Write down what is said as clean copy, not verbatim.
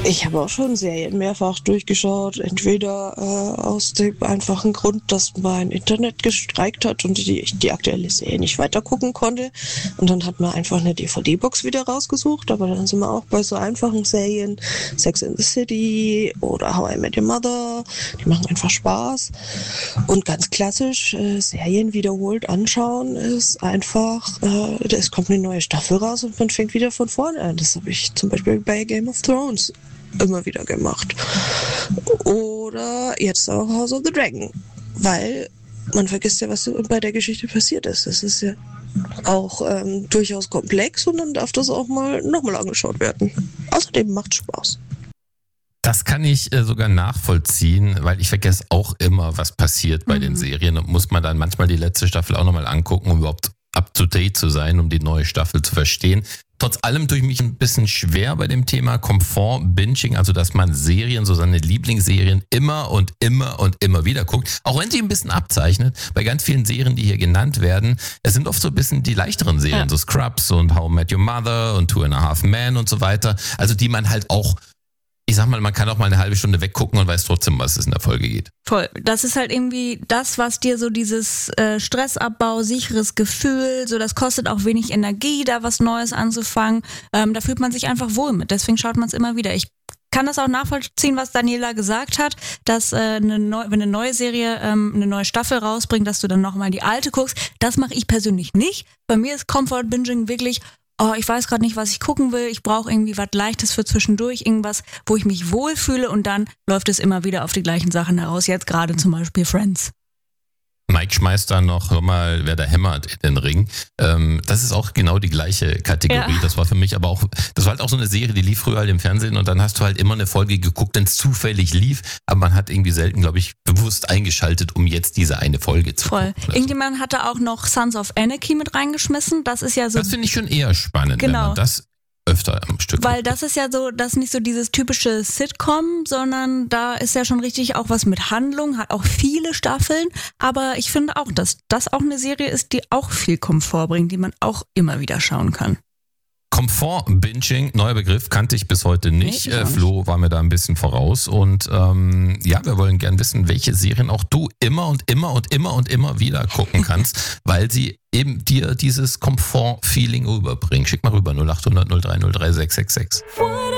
Ich habe auch schon Serien mehrfach durchgeschaut, entweder aus dem einfachen Grund, dass mein Internet gestreikt hat und ich die aktuelle Serie nicht weiter gucken konnte. Und dann hat man einfach eine DVD-Box wieder rausgesucht, aber dann sind wir auch bei so einfachen Serien, Sex and the City oder How I Met Your Mother, die machen einfach Spaß. Und ganz klassisch, Serien wiederholt anschauen ist einfach, es kommt eine neue Staffel raus und man fängt wieder von vorne an. Das habe ich zum Beispiel bei Game of Thrones immer wieder gemacht. Oder jetzt auch House of the Dragon. Weil man vergisst ja, was bei der Geschichte passiert ist. Das ist ja auch durchaus komplex und dann darf das auch mal nochmal angeschaut werden. Außerdem macht Spaß. Das kann ich sogar nachvollziehen, weil ich vergesse auch immer, was passiert bei den Serien und muss man dann manchmal die letzte Staffel auch nochmal angucken, um überhaupt up-to-date zu sein, um die neue Staffel zu verstehen. Trotz allem tue ich mich ein bisschen schwer bei dem Thema Komfort-Binging, also dass man Serien, so seine Lieblingsserien immer und immer und immer wieder guckt, auch wenn sie ein bisschen abzeichnet. Bei ganz vielen Serien, die hier genannt werden, es sind oft so ein bisschen die leichteren Serien, so Scrubs und How I Met Your Mother und Two and a Half Men und so weiter, also die man halt auch, ich sag mal, man kann auch mal eine halbe Stunde weggucken und weiß trotzdem, was es in der Folge geht. Voll. Das ist halt irgendwie das, was dir so dieses Stressabbau, sicheres Gefühl, so das kostet auch wenig Energie, da was Neues anzufangen. Da fühlt man sich einfach wohl mit. Deswegen schaut man es immer wieder. Ich kann das auch nachvollziehen, was Daniela gesagt hat, dass wenn eine neue Serie eine neue Staffel rausbringt, dass du dann nochmal die alte guckst. Das mache ich persönlich nicht. Bei mir ist Comfort Binging wirklich, ich weiß gerade nicht, was ich gucken will, ich brauche irgendwie was Leichtes für zwischendurch, irgendwas, wo ich mich wohlfühle und dann läuft es immer wieder auf die gleichen Sachen heraus, jetzt gerade zum Beispiel Friends. Mike schmeißt da noch, hör mal, wer da hämmert in den Ring. Das ist auch genau die gleiche Kategorie. Ja. Das war für mich aber auch, das war halt auch so eine Serie, die lief früher halt im Fernsehen und dann hast du halt immer eine Folge geguckt, wenn es zufällig lief, aber man hat irgendwie selten, glaube ich, bewusst eingeschaltet, um jetzt diese eine Folge zu gucken. Irgendjemand hatte auch noch Sons of Anarchy mit reingeschmissen. Das ist ja so. Das finde ich schon eher spannend, wenn man das öfter am Stück. Weil das ist ja so, das ist nicht so dieses typische Sitcom, sondern da ist ja schon richtig auch was mit Handlung, hat auch viele Staffeln, aber ich finde auch, dass das auch eine Serie ist, die auch viel Komfort bringt, die man auch immer wieder schauen kann. Komfort-Binging, neuer Begriff, kannte ich bis heute nicht. Nee, Flo war mir da ein bisschen voraus und wir wollen gern wissen, welche Serien auch du immer und immer und immer und immer wieder gucken kannst, weil sie eben dir dieses Komfort-Feeling überbringen. Schick mal rüber 0800 03 03 666.